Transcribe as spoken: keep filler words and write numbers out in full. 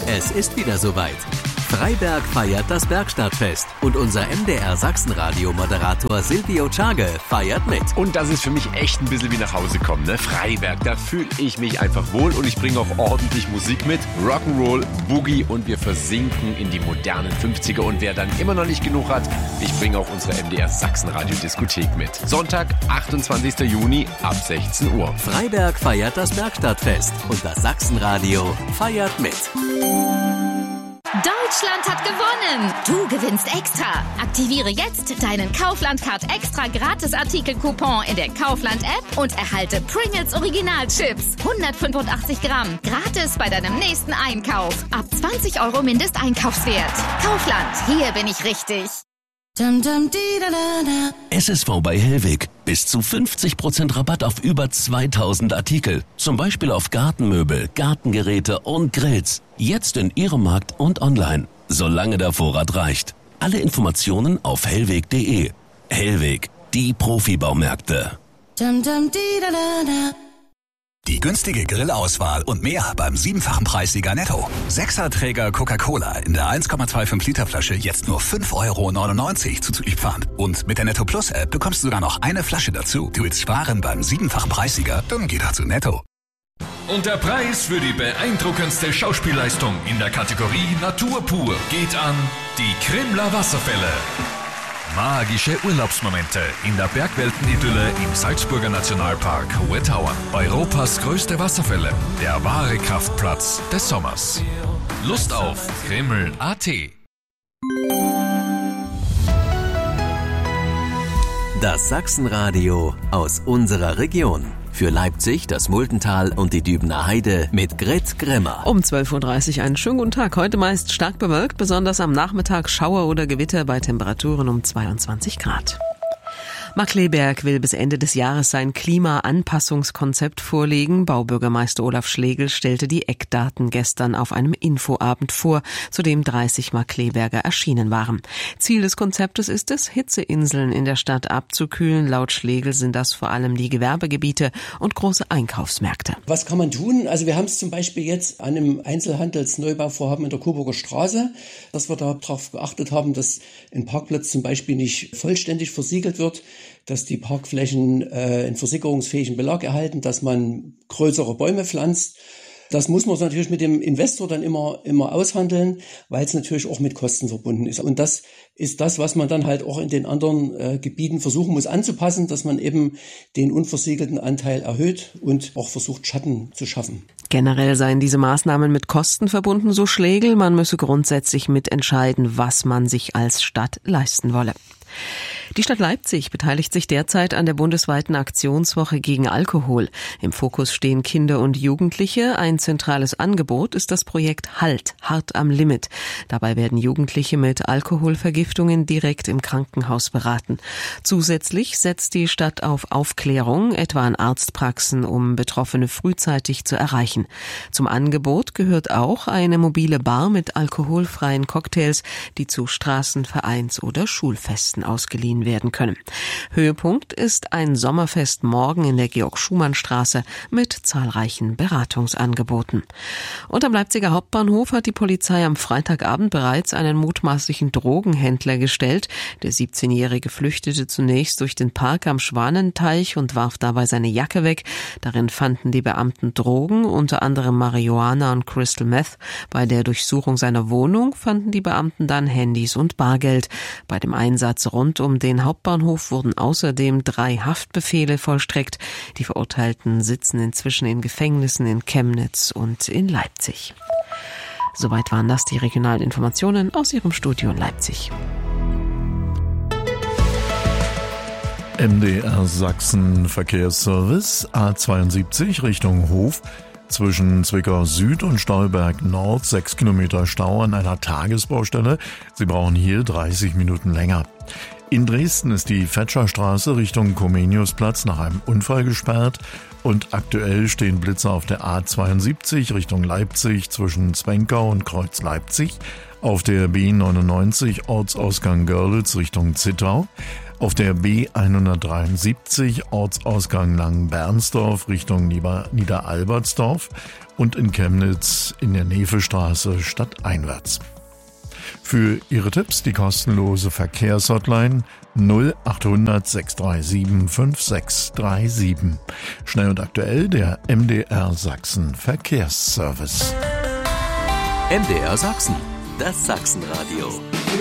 Es ist wieder soweit. Freiberg feiert das Bergstadtfest und unser M D R Sachsenradio-Moderator Silvio Czage feiert mit. Und das ist für mich echt ein bisschen wie nach Hause kommen, ne? Freiberg, da fühle ich mich einfach wohl und ich bringe auch ordentlich Musik mit. Rock'n'Roll, Boogie und wir versinken in die modernen fünfziger. Und wer dann immer noch nicht genug hat, ich bringe auch unsere M D R Sachsenradio-Diskothek mit. Sonntag, achtundzwanzigster Juni ab sechzehn Uhr. Freiberg feiert das Bergstadtfest und das Sachsenradio feiert mit. Deutschland hat gewonnen! Du gewinnst extra! Aktiviere jetzt deinen Kaufland-Card extra Gratis-Artikel-Coupon in der Kaufland-App und erhalte Pringles Original-Chips. hundertfünfundachtzig Gramm. Gratis bei deinem nächsten Einkauf. Ab zwanzig Euro Mindesteinkaufswert. Kaufland, hier bin ich richtig. S S V bei Hellweg. Bis zu fünfzig Prozent Rabatt auf über zweitausend Artikel. Zum Beispiel auf Gartenmöbel, Gartengeräte und Grills. Jetzt in Ihrem Markt und online. Solange der Vorrat reicht. Alle Informationen auf hellweg punkt de. Hellweg, die Profibaumärkte. Die günstige Grillauswahl und mehr beim siebenfachen Preissieger Netto. Sechserträger Coca-Cola in der eins Komma fünfundzwanzig Liter Flasche jetzt nur fünf Euro neunundneunzig zuzüglich Pfand. Und mit der Netto Plus App bekommst du sogar noch eine Flasche dazu. Du willst sparen beim siebenfachen Preissieger? Dann geh doch zu Netto. Und der Preis für die beeindruckendste Schauspielleistung in der Kategorie Natur pur geht an die Krimler Wasserfälle. Magische Urlaubsmomente in der Bergweltenidylle im Salzburger Nationalpark Hohe Tauern. Europas größte Wasserfälle, der wahre Kraftplatz des Sommers. Lust auf Krimml punkt a t. Das Sachsenradio aus unserer Region. Für Leipzig, das Muldental und die Dübener Heide mit Grit Grimmer. Um zwölf Uhr dreißig einen schönen guten Tag. Heute meist stark bewölkt, besonders am Nachmittag Schauer oder Gewitter bei Temperaturen um zweiundzwanzig Grad. Markkleeberg will bis Ende des Jahres sein Klimaanpassungskonzept vorlegen. Baubürgermeister Olaf Schlegel stellte die Eckdaten gestern auf einem Infoabend vor, zu dem dreißig Markkleeberger erschienen waren. Ziel des Konzeptes ist es, Hitzeinseln in der Stadt abzukühlen. Laut Schlegel sind das vor allem die Gewerbegebiete und große Einkaufsmärkte. Was kann man tun? Also wir haben es zum Beispiel jetzt an einem Einzelhandelsneubauvorhaben in der Coburger Straße, dass wir darauf geachtet haben, dass ein Parkplatz zum Beispiel nicht vollständig versiegelt wird, dass die Parkflächen äh, einen versickerungsfähigen Belag erhalten, dass man größere Bäume pflanzt. Das muss man natürlich mit dem Investor dann immer immer aushandeln, weil es natürlich auch mit Kosten verbunden ist. Und das ist das, was man dann halt auch in den anderen äh, Gebieten versuchen muss anzupassen, dass man eben den unversiegelten Anteil erhöht und auch versucht, Schatten zu schaffen. Generell seien diese Maßnahmen mit Kosten verbunden, so Schlegel. Man müsse grundsätzlich mitentscheiden, was man sich als Stadt leisten wolle. Die Stadt Leipzig beteiligt sich derzeit an der bundesweiten Aktionswoche gegen Alkohol. Im Fokus stehen Kinder und Jugendliche. Ein zentrales Angebot ist das Projekt Halt, hart am Limit. Dabei werden Jugendliche mit Alkoholvergiftungen direkt im Krankenhaus beraten. Zusätzlich setzt die Stadt auf Aufklärung, etwa an Arztpraxen, um Betroffene frühzeitig zu erreichen. Zum Angebot gehört auch eine mobile Bar mit alkoholfreien Cocktails, die zu Straßen-, Vereins- oder Schulfesten ausgeliehen werden können. Höhepunkt ist ein Sommerfest morgen in der Georg-Schumann-Straße mit zahlreichen Beratungsangeboten. Und am Leipziger Hauptbahnhof hat die Polizei am Freitagabend bereits einen mutmaßlichen Drogenhändler gestellt. Der siebzehnjährige flüchtete zunächst durch den Park am Schwanenteich und warf dabei seine Jacke weg. Darin fanden die Beamten Drogen, unter anderem Marihuana und Crystal Meth. Bei der Durchsuchung seiner Wohnung fanden die Beamten dann Handys und Bargeld. Bei dem Einsatz rund um den Hauptbahnhof wurden außerdem drei Haftbefehle vollstreckt. Die Verurteilten sitzen inzwischen in Gefängnissen in Chemnitz und in Leipzig. Soweit waren das die regionalen Informationen aus Ihrem Studio in Leipzig. M D R Sachsen Verkehrsservice A zweiundsiebzig Richtung Hof. Zwischen Zwickau Süd und Stolberg Nord sechs Kilometer Stau an einer Tagesbaustelle. Sie brauchen hier dreißig Minuten länger. In Dresden ist die Fetscherstraße Richtung Comeniusplatz nach einem Unfall gesperrt und aktuell stehen Blitzer auf der A zweiundsiebzig Richtung Leipzig zwischen Zwenkau und Kreuz Leipzig, auf der B neunundneunzig Ortsausgang Görlitz Richtung Zittau, Auf der B hundertdreiundsiebzig Ortsausgang Langenbernsdorf Richtung Niederalbertsdorf und in Chemnitz in der Nevestraße stadteinwärts. Für Ihre Tipps die kostenlose Verkehrshotline null achthundert sechs drei sieben fünf sechs drei sieben. Schnell und aktuell der M D R Sachsen Verkehrsservice. M D R Sachsen, das Sachsenradio.